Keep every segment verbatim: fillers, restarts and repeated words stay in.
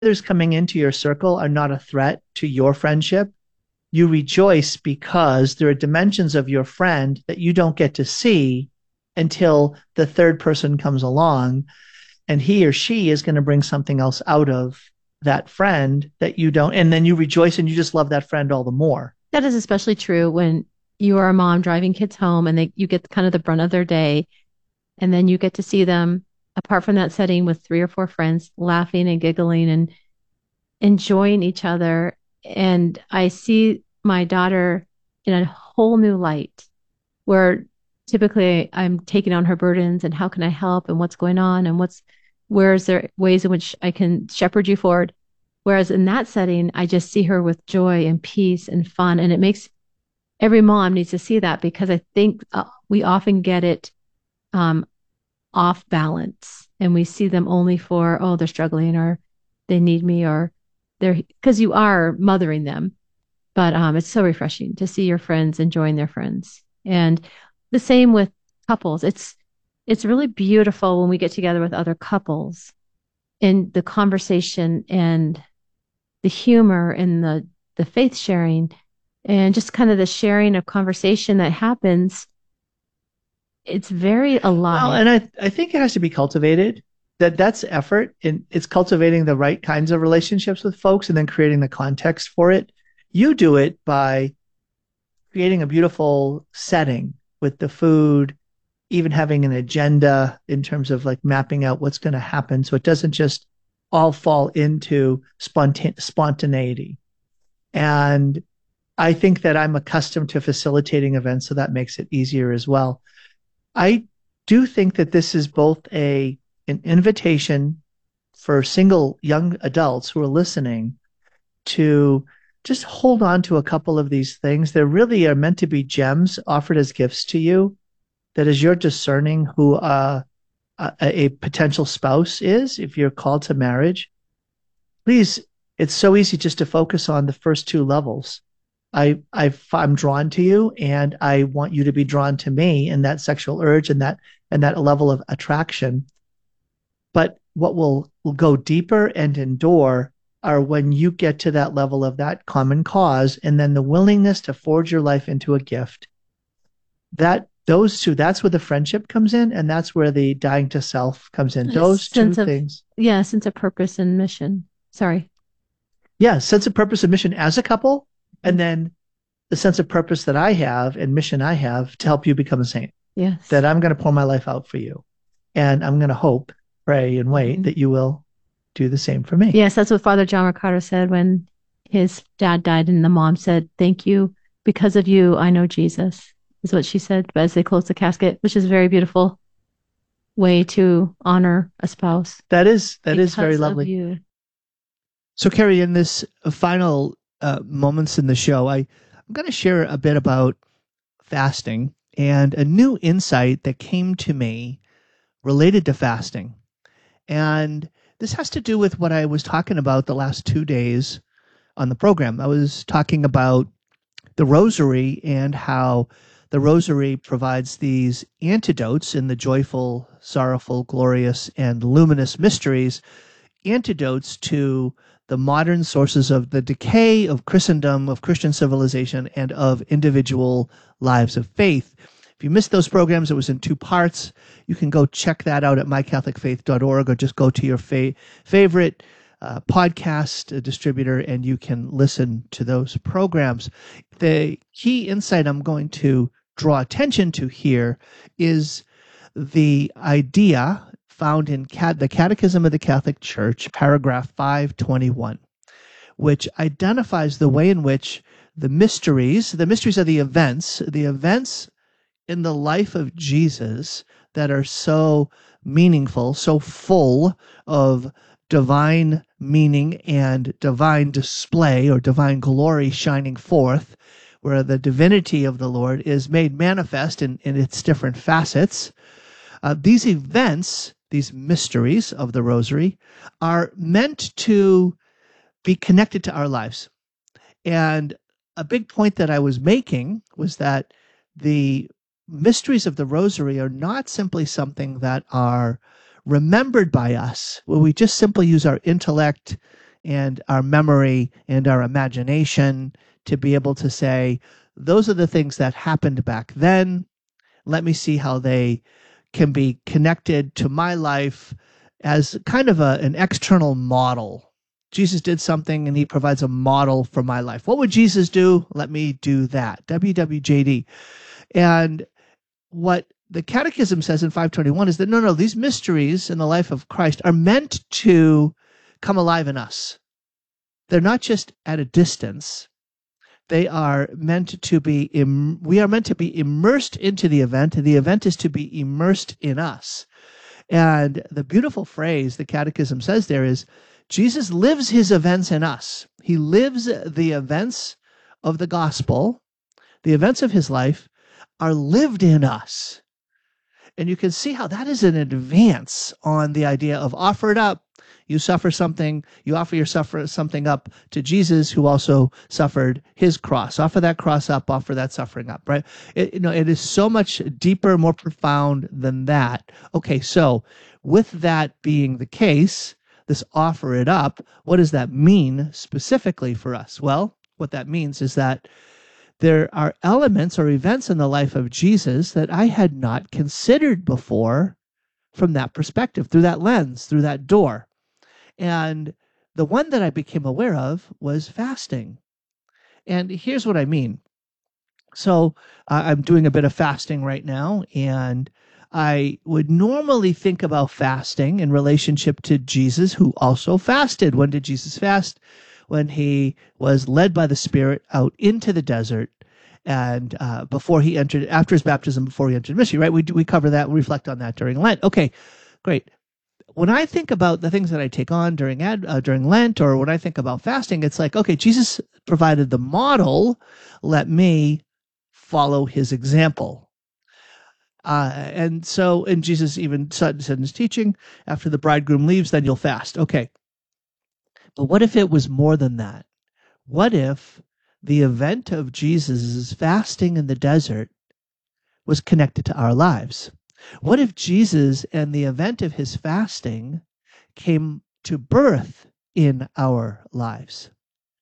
others coming into your circle are not a threat to your friendship. You rejoice because there are dimensions of your friend that you don't get to see until the third person comes along, and he or she is going to bring something else out of that friend that you don't, and then you rejoice and you just love that friend all the more. That is especially true when you are a mom driving kids home and they you get kind of the brunt of their day, and then you get to see them apart from that setting with three or four friends laughing and giggling and enjoying each other. And I see my daughter in a whole new light where typically I'm taking on her burdens and how can I help and what's going on and what's where is there ways in which I can shepherd you forward. Whereas in that setting, I just see her with joy and peace and fun. And it makes every mom needs to see that because I think uh, we often get it um, off balance and we see them only for, oh, they're struggling or they need me or they're, because you are mothering them. But um, it's so refreshing to see your friends enjoying their friends. And the same with couples. It's, it's really beautiful when we get together with other couples and the conversation and the humor and the, the faith sharing and just kind of the sharing of conversation that happens. It's very alive. Well, and I, I think it has to be cultivated. That that's effort, and it's cultivating the right kinds of relationships with folks and then creating the context for it. You do it by creating a beautiful setting with the food, even having an agenda in terms of like mapping out what's going to happen. So it doesn't just all fall into spontan- spontaneity. And I think that I'm accustomed to facilitating events, so that makes it easier as well. I do think that this is both a an invitation for single young adults who are listening to just hold on to a couple of these things. They really are meant to be gems offered as gifts to you, that as you're discerning who uh, a, a potential spouse is, if you're called to marriage, please, it's so easy just to focus on the first two levels. I, I, I'm drawn to you and I want you to be drawn to me, and that sexual urge and that, and that level of attraction. But what will, will go deeper and endure are when you get to that level of that common cause and then the willingness to forge your life into a gift. That those two, that's where the friendship comes in, and that's where the dying to self comes in. Those two sense of, things. Yeah, sense of purpose and mission. Sorry. Yeah, sense of purpose and mission as a couple, and then the sense of purpose that I have and mission I have to help you become a saint. Yes. That I'm going to pour my life out for you. And I'm going to hope, pray, and wait mm-hmm. that you will do the same for me. Yes, that's what Father John Ricardo said when his dad died, and the mom said, "Thank you. Because of you, I know Jesus," is what she said as they closed the casket, which is a very beautiful way to honor a spouse. That is, that is very lovely. You. So, Carrie, in this final uh, moments in the show, I, I'm going to share a bit about fasting and a new insight that came to me related to fasting. And this has to do with what I was talking about the last two days on the program. I was talking about the rosary and how the rosary provides these antidotes in the joyful, sorrowful, glorious, and luminous mysteries, antidotes to the modern sources of the decay of Christendom, of Christian civilization, and of individual lives of faith. If you missed those programs, it was in two parts. You can go check that out at my catholic faith dot org, or just go to your fa- favorite uh, podcast uh, distributor and you can listen to those programs. The key insight I'm going to draw attention to here is the idea found in Cat- the Catechism of the Catholic Church, paragraph five twenty-one, which identifies the way in which the mysteries, the mysteries are the events, the events in the life of Jesus that are so meaningful, so full of divine meaning and divine display or divine glory shining forth, where the divinity of the Lord is made manifest in, in its different facets. Uh, these events, these mysteries of the Rosary, are meant to be connected to our lives. And a big point that I was making was that the mysteries of the Rosary are not simply something that are remembered by us, where we just simply use our intellect and our memory and our imagination to be able to say, those are the things that happened back then. Let me see how they can be connected to my life as kind of a, an external model. Jesus did something and he provides a model for my life. What would Jesus do? Let me do that. W W J D. And what the Catechism says in five twenty-one is that no, no, these mysteries in the life of Christ are meant to come alive in us. They're not just at a distance. They are meant to be, Im- we are meant to be immersed into the event, and the event is to be immersed in us. And the beautiful phrase the Catechism says there is, Jesus lives his events in us. He lives the events of the gospel, the events of his life are lived in us. And you can see how that is an advance on the idea of offer it up. You suffer something, you offer your suffer something up to Jesus, who also suffered his cross. Offer that cross up, offer that suffering up, right? It, you know, it is so much deeper, more profound than that. Okay, so with that being the case, this offer it up, what does that mean specifically for us? Well, what that means is that there are elements or events in the life of Jesus that I had not considered before from that perspective, through that lens, through that door. And the one that I became aware of was fasting. And here's what I mean. So uh, I'm doing a bit of fasting right now, and I would normally think about fasting in relationship to Jesus, who also fasted. When did Jesus fast? When he was led by the Spirit out into the desert, and uh, before he entered, after his baptism, before he entered ministry, right? We we cover that, we reflect on that during Lent. Okay, great. When I think about the things that I take on during ad, uh, during Lent, or when I think about fasting, it's like, okay, Jesus provided the model. Let me follow his example. Uh, and so, and Jesus even said in his teaching, after the bridegroom leaves, then you'll fast. Okay. But what if it was more than that? What if the event of Jesus' fasting in the desert was connected to our lives? What if Jesus and the event of his fasting came to birth in our lives?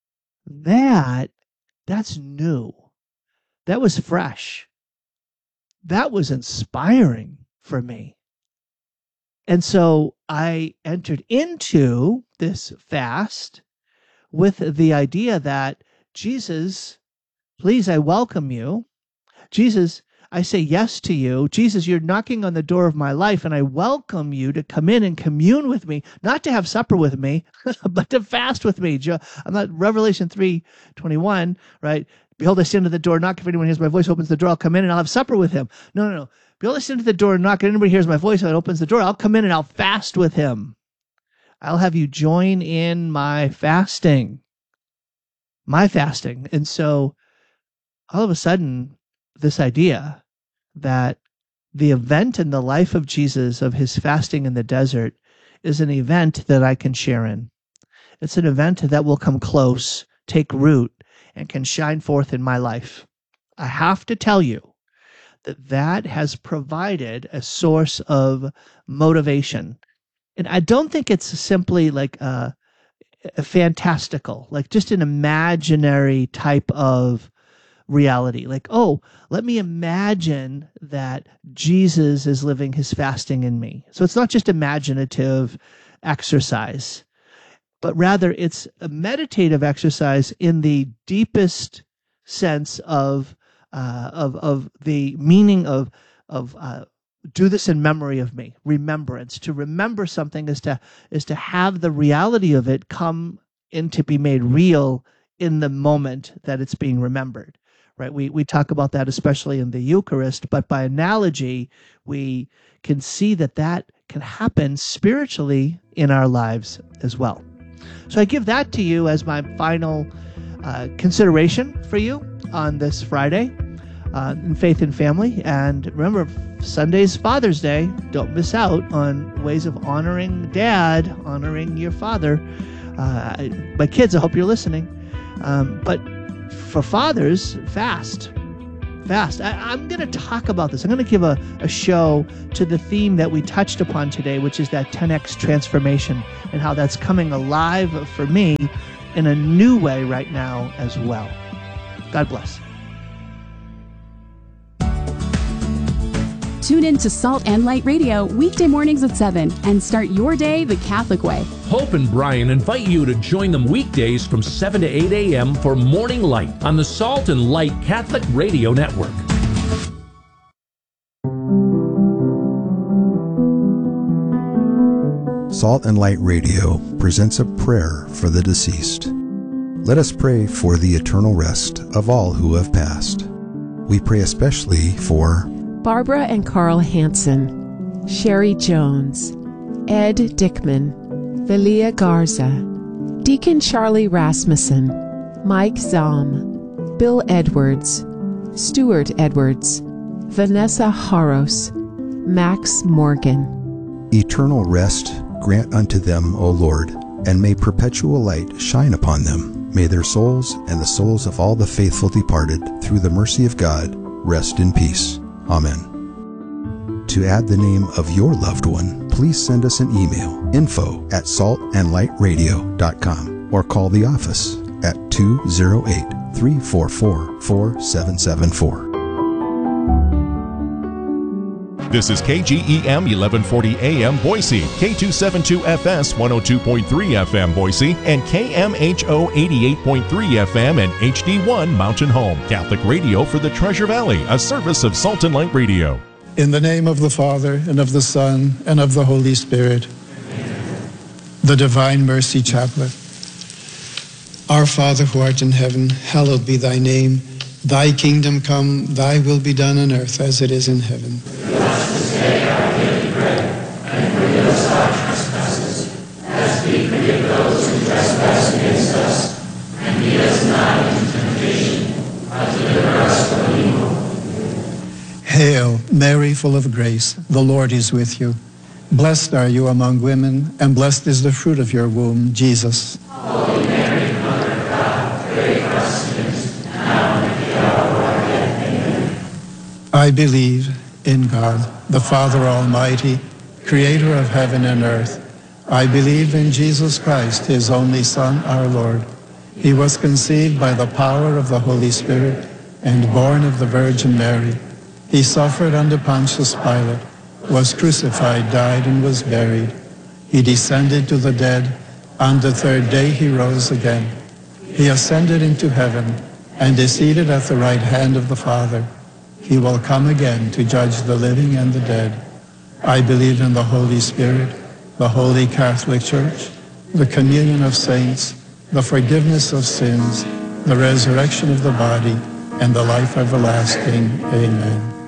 That, that's new. That was fresh. That was inspiring for me. And so I entered into this fast with the idea that, Jesus, please, I welcome you. Jesus, I say yes to you. Jesus, you're knocking on the door of my life, and I welcome you to come in and commune with me, not to have supper with me, but to fast with me. I'm not, Revelation three twenty-one, right? Behold, I stand at the door, knock. If anyone hears my voice, opens the door, I'll come in and I'll have supper with him. No, no, no. Behold, I stand at the door and knock, and anybody hears my voice and opens the door, I'll come in and I'll fast with him. I'll have you join in my fasting. My fasting. And so all of a sudden, this idea that the event in the life of Jesus, of his fasting in the desert, is an event that I can share in. It's an event that will come close, take root, and can shine forth in my life. I have to tell you that that has provided a source of motivation. And I don't think it's simply like a, a fantastical, like just an imaginary type of reality. Like, oh, let me imagine that Jesus is living his fasting in me. So it's not just imaginative exercise, but rather it's a meditative exercise in the deepest sense of uh, of of the meaning of of uh, do this in memory of me. Remembrance. To remember something is to is to have the reality of it come in, to be made real in the moment that it's being remembered. Right? We we talk about that especially in the Eucharist, but by analogy, we can see that that can happen spiritually in our lives as well. So I give that to you as my final uh, consideration for you on this Friday uh, in Faith and Family. And remember, Sunday's Father's Day. Don't miss out on ways of honoring Dad, honoring your father. Uh, my kids, I hope you're listening. Um, but for fathers, fast. fast. I, I'm going to talk about this. I'm going to give a, a show to the theme that we touched upon today, which is that ten X transformation and how that's coming alive for me in a new way right now as well. God bless. Tune in to Salt and Light Radio weekday mornings at seven and start your day the Catholic way. Hope and Brian invite you to join them weekdays from seven to eight a.m. for Morning Light on the Salt and Light Catholic Radio Network. Salt and Light Radio presents a prayer for the deceased. Let us pray for the eternal rest of all who have passed. We pray especially for Barbara and Carl Hansen, Sherry Jones, Ed Dickman, Valia Garza, Deacon Charlie Rasmussen, Mike Zahm, Bill Edwards, Stuart Edwards, Vanessa Haros, Max Morgan. Eternal rest grant unto them, O Lord, and may perpetual light shine upon them. May their souls and the souls of all the faithful departed, through the mercy of God, rest in peace. Amen. To add the name of your loved one, please send us an email, info at salt and light radio dot com, or call the office at two oh eight, three four four, four seven seven four. This is K G E M eleven forty A M Boise, K two seventy-two F S one oh two point three F M Boise, and K M H O eighty-eight point three F M and H D one Mountain Home. Catholic radio for the Treasure Valley, a service of Salt and Light Radio. In the name of the Father, and of the Son, and of the Holy Spirit. Amen. The Divine Mercy Chaplet. Our Father who art in heaven, hallowed be thy name. Thy kingdom come, thy will be done on earth as it is in heaven. Give us this day our daily bread, and forgive us our trespasses, as we forgive those who trespass against us. And lead us not into temptation, but deliver us from evil. Hail, Mary, full of grace, the Lord is with you. Blessed are you among women, and blessed is the fruit of your womb, Jesus. Holy Mary, Mother of God, pray for us sinners, now and at the hour of our death. Amen. I believe in God, the Father Almighty, creator of heaven and earth. I believe in Jesus Christ, his only Son, our Lord. He was conceived by the power of the Holy Spirit and born of the Virgin Mary. He suffered under Pontius Pilate, was crucified, died, and was buried. He descended to the dead. On the third day he rose again. He ascended into heaven and is seated at the right hand of the Father. He will come again to judge the living and the dead. I believe in the Holy Spirit, the Holy Catholic Church, the communion of saints, the forgiveness of sins, the resurrection of the body, and the life everlasting. Amen.